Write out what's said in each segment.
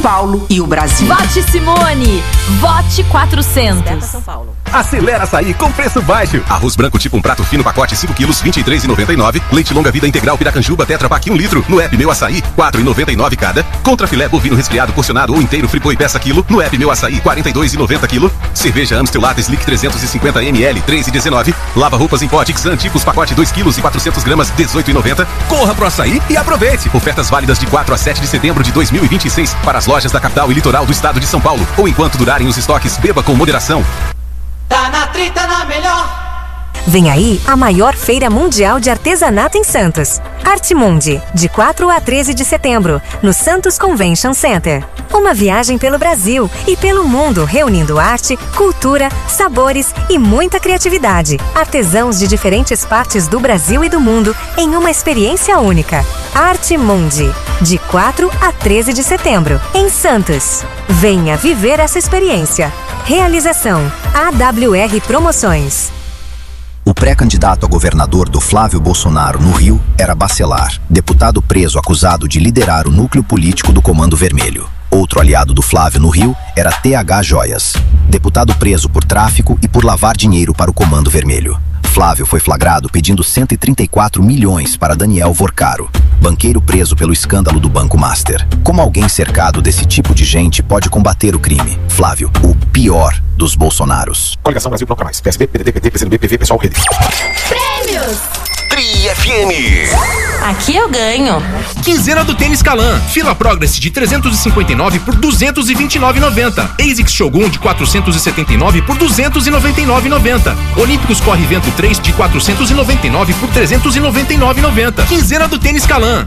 Paulo e o Brasil. Vote Simone! Vote 400. São Paulo. Acelera açaí com preço baixo. Arroz branco tipo um prato fino, pacote 5 quilos, R$ 23,99. Leite longa vida integral Piracanjuba Tetra Pak 1 litro. No app Meu Açaí, R$ 4,99 cada. Contra filé bovino resfriado porcionado ou inteiro Friboi peça quilo. No app Meu Açaí, R$ 42,90 quilo. Cerveja Amstel Latte Slick 350 ml, R$ 3,19. Lava roupas em pote Xan Tipos pacote 2 quilos e 400 gramas, R$ 18,90. Corra pro açaí e aproveite. Ofertas válidas de 4 a 7 de setembro de 2026 para as lojas da capital e litoral do estado de São Paulo. Ou enquanto durarem os estoques, beba com moderação. Tá na trita na melhor. Vem aí a maior feira mundial de artesanato em Santos. Artemundi, de 4 a 13 de setembro, no Santos Convention Center. Uma viagem pelo Brasil e pelo mundo, reunindo arte, cultura, sabores e muita criatividade. Artesãos de diferentes partes do Brasil e do mundo em uma experiência única. Artemundi, de 4 a 13 de setembro, em Santos. Venha viver essa experiência. Realização AWR Promoções. O pré-candidato a governador do Flávio Bolsonaro no Rio era Bacelar, deputado preso acusado de liderar o núcleo político do Comando Vermelho. Outro aliado do Flávio no Rio era TH Joias, deputado preso por tráfico e por lavar dinheiro para o Comando Vermelho. Flávio foi flagrado pedindo 134 milhões para Daniel Vorcaro, banqueiro preso pelo escândalo do Banco Master. Como alguém cercado desse tipo de gente pode combater o crime? Flávio, o pior dos Bolsonaros. Coligação Brasil Bloco Mais. PSB, PDT, PT, PCdoB, PV, Pessoal, Rede. Prêmios! Tri FM. Aqui eu ganho. Quinzena do Tênis Calan. Fila Progress de 359 por 229,90. ASICS Shogun de 479 por 299,90. Olímpicos Corre Vento 3 de 499 por 399,90. Quinzena do Tênis Calan.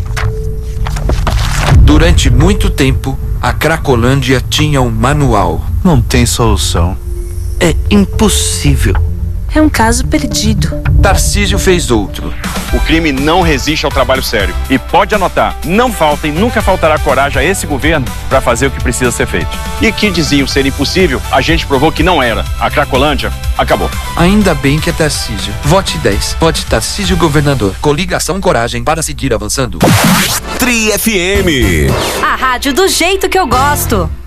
Durante muito tempo, a Cracolândia tinha um manual. Não tem solução. É impossível. É um caso perdido. Tarcísio fez outro. O crime não resiste ao trabalho sério. E pode anotar, não falta e nunca faltará coragem a esse governo para fazer o que precisa ser feito. E que diziam ser impossível, a gente provou que não era. A Cracolândia acabou. Ainda bem que é Tarcísio. Vote 10. Vote Tarcísio governador. Coligação Coragem para seguir avançando. Tri FM. A rádio do jeito que eu gosto.